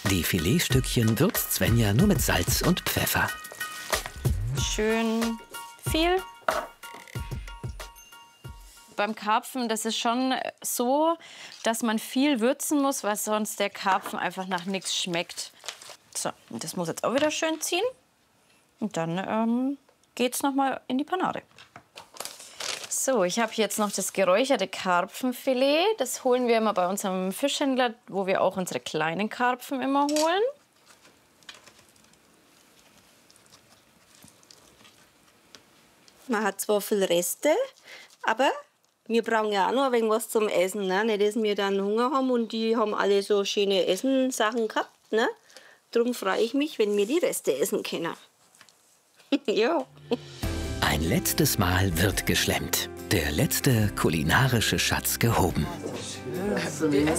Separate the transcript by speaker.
Speaker 1: Die Filetstückchen würzt Svenja nur mit Salz und Pfeffer.
Speaker 2: Schön viel. Beim Karpfen, das ist schon so, dass man viel würzen muss, weil sonst der Karpfen einfach nach nichts schmeckt. So, und das muss jetzt auch wieder schön ziehen. Und dann geht's noch mal in die Panade. So, ich habe jetzt noch das geräucherte Karpfenfilet. Das holen wir immer bei unserem Fischhändler, wo wir auch unsere kleinen Karpfen immer holen.
Speaker 3: Man hat zwar viel Reste, aber wir brauchen ja auch noch ein wenig was zum Essen. Ne? Nicht, dass wir dann Hunger haben und die haben alle so schöne Essensachen gehabt. Ne? Darum freue ich mich, wenn wir die Reste essen können. Ja.
Speaker 1: Ein letztes Mal wird geschlemmt. Der letzte kulinarische Schatz gehoben.